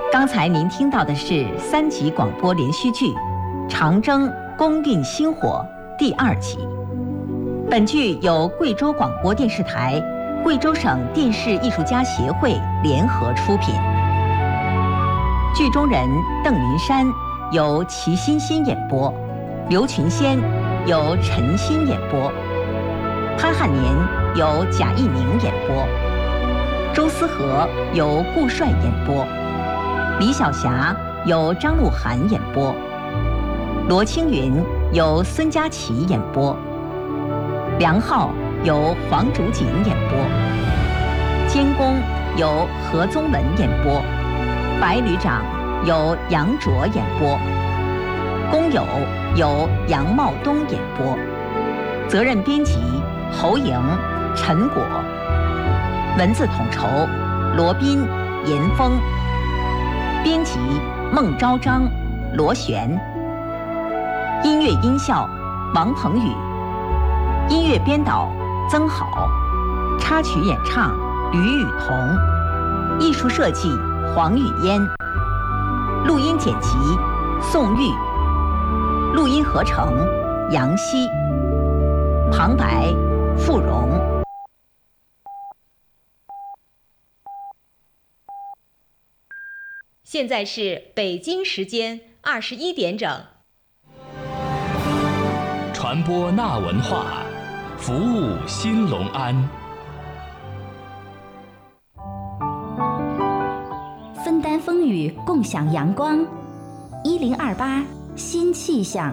刚才您听到的是3集广播连续剧《长征公运星火》第2集。本剧由贵州广播电视台、贵州省电视艺术家协会联合出品。剧中人邓云山由齐欣欣演播，刘群仙由陈欣演播，潘汉年由贾一鸣演播，周思和由顾帅演播，李晓霞由张鹿晗演播，罗青云由孙佳琪演播，梁浩由黄竹锦演播，监工由何宗文演播，白旅长由杨卓演播，工友由杨茂东演播，责任编辑侯莹、陈果，文字统筹罗斌、严峰，编辑孟昭章、罗璇，音乐音效王鹏宇，音乐编导曾好，插曲演唱吕雨桐，艺术设计黄雨嫣，录音剪辑宋玉，录音合成杨希，旁白傅荣。 现在是北京时间21点整。 传播那文化，服务新隆安。 分担风雨，共享阳光。1028新气象。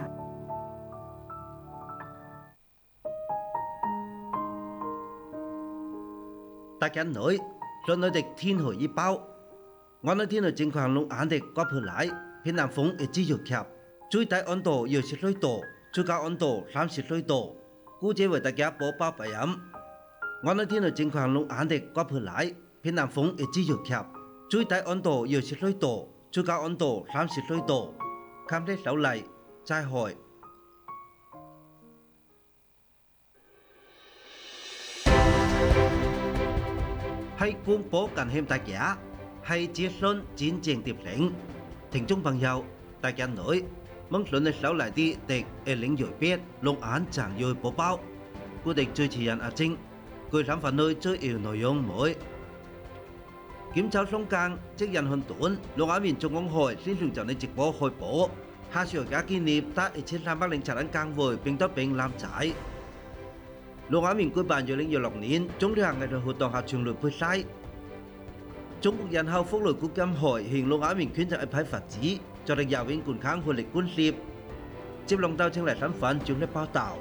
大家好，上我哋天氣預報，我哋天氣情況龍眼的國普來，偏南風一直要強，最低溫度要10度，最高溫度30度。估計為大家播報備案。我哋天氣情況龍眼的國普來，偏南風一直要強，最低溫度要10度，最高溫度30度。cảm thấy sau này,再會。係廣播感謝大家，係接信真正貼領。聽眾朋友，大家好，蒙順嘅sau來啲第2021龍眼長月播報，我哋主持人阿晶，佢諗翻去主要內容每。檢查雙更即人很短，龍眼面中央台先從就你直播開播，下次家紀念得1307人更會並得並攬仔。龍眼面舉辦2016年中旅行藝術活動下全類配曬，中國人口福利基金會向龍眼面捐贈一批佛子，作為遊泳健康活力觀攝。接龍到請嚟身份轉嚟報道。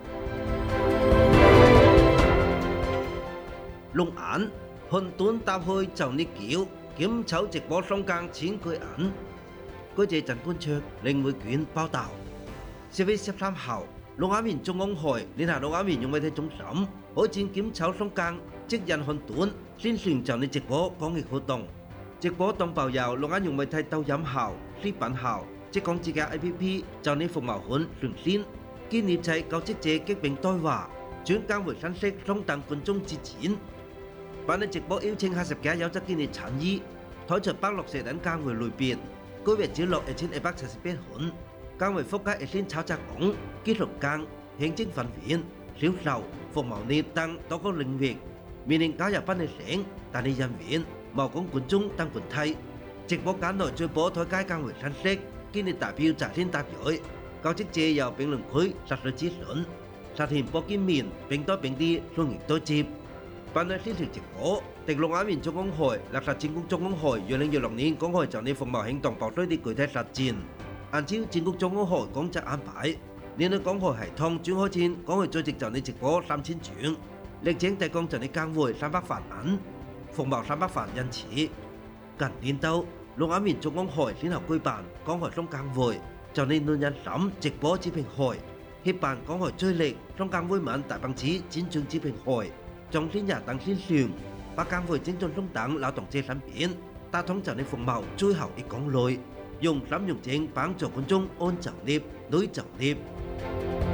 龍眼很短搭去就呢橋，檢籌直播雙更錢佢銀。嗰隻陳冠卓領會卷報道。10月13號，龍眼面中央台聯合龍眼面用媒體中心開展檢籌雙更即人很短宣傳就呢直播公益活動。直播當包郵龍眼用媒體抖音號、視頻號，即講自家 APP 就呢服務款連線，建立在求職者激並對話，轉更為信息雙等觀眾之前。辦理直播邀請50家有質建議參與，推出160人更為類別，個月只落1178款，更為覆蓋1000炒雜工、技術更、行政分娩、銷售、服務業等多個領域，面臨加入班嘅省，但係人員、勞工觀眾等群體。直播間內最播推介更為信息，建議代表查先答蕊，求職者由評論區實時諮詢，實現播見面並多並啲雙贏對接。辦理宣傳直播，第龍眼面中央台、垃圾政局中央台2016年公開就你服務行動部隊的具體實踐。按照政局中央台工作安排，年內公開系統轉開前，公開組織就你直播3000場，力請提供就你更會300萬人，服務300萬人次。近年度，龍眼面中央台先後舉辦公開雙更會，就你論人審直播子平台，協辦公開追力雙更會文大棒子戰將子平台。trong thiên nhà tăng xin xuyên, bà càng với chính tôn trong tăng lao động chế sản biến, ta thông trả nên phục màu chui hậu ít con lôi, dùng lắm dùng chén bán cho con trung ôn trọng điệp, đối trọng điệp.